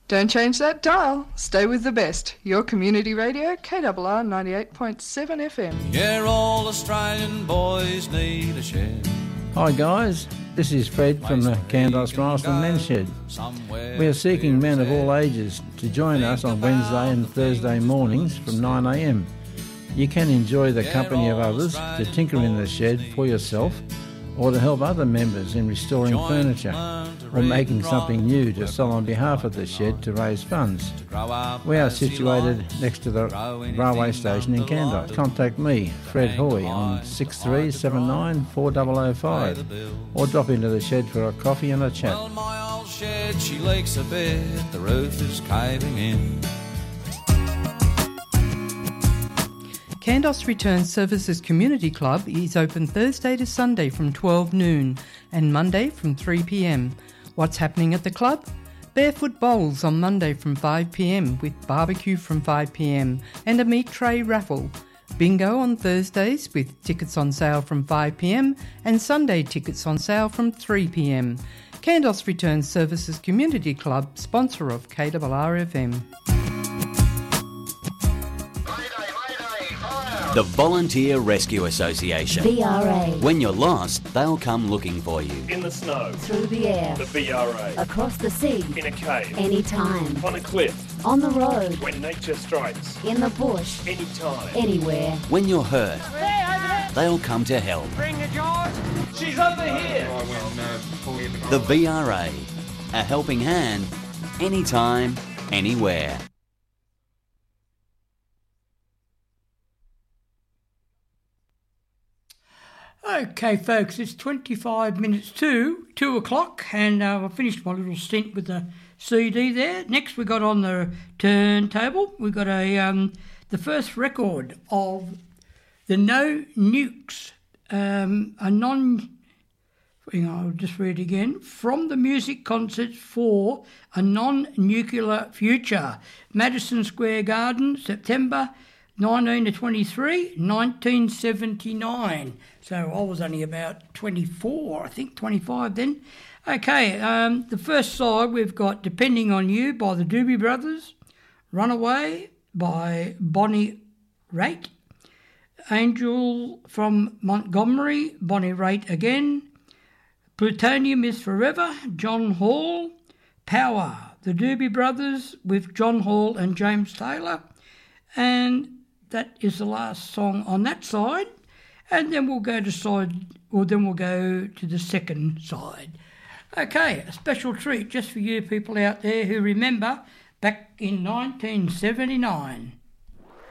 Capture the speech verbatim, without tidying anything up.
Don't change that dial. Stay with the best. Your community radio, K R R ninety-eight point seven F M. Yeah, all Australian boys need a shed. Hi guys, this is Fred from the Candos Marston Men's Shed. We are seeking men of all ages to join us on Wednesday and Thursday mornings from nine a m. You can enjoy the company of others to tinker in the shed for yourself, or to help other members in restoring furniture or making something new to sell on behalf of the shed to raise funds. We are situated next to the railway station in Candos. Contact me, Fred Hoy, on six three seven nine four zero zero five, or drop into the shed for a coffee and a chat. Well, my old shed, she leaks a bit, the roof is caving in. Candos Return Services Community Club is open Thursday to Sunday from twelve noon and Monday from three p m. What's happening at the club? Barefoot Bowls on Monday from five p m with barbecue from five p m and a meat tray raffle. Bingo on Thursdays with tickets on sale from five p m and Sunday tickets on sale from three p m. Candos Return Services Community Club, sponsor of K R R F M. The Volunteer Rescue Association. V R A. When you're lost, they'll come looking for you. In the snow. Through the air. The V R A. Across the sea. In a cave. Anytime. On a cliff. On the road. When nature strikes. In the bush. Anytime. Anywhere. When you're hurt, they'll come to help. Bring the George. She's over here. The V R A. A helping hand, anytime, anywhere. Okay, folks, it's twenty-five minutes to two o'clock, and uh, I finished my little stint with the C D there. Next, we got on the turntable. We got a um, the first record of the No Nukes, um, a non. Hang on, I'll just read again. From the music concerts for a non-nuclear future, Madison Square Garden, September nineteen to twenty-three, nineteen seventy-nine. So I was only about twenty-four, I think, twenty-five then. Okay, um, the first side we've got Depending on You by the Doobie Brothers, Runaway by Bonnie Raitt, Angel from Montgomery, Bonnie Raitt again, Plutonium is Forever, John Hall, Power, the Doobie Brothers with John Hall and James Taylor, and that is the last song on that side. And then we'll go to side, or then we'll go to the second side. Okay, a special treat just for you people out there who remember back in nineteen seventy-nine.